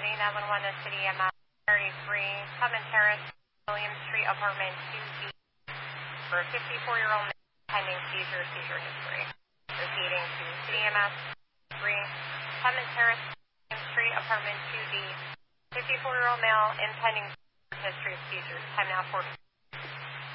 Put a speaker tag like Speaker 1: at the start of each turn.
Speaker 1: 911 to City MS 33, Putman Terrace, William Street, Apartment 2D, for a 54-year-old man pending seizure history. Proceeding to City MS 3, Putman Terrace, William Street, Apartment 2D, 54-year-old male, impending history of seizures. Time now 4.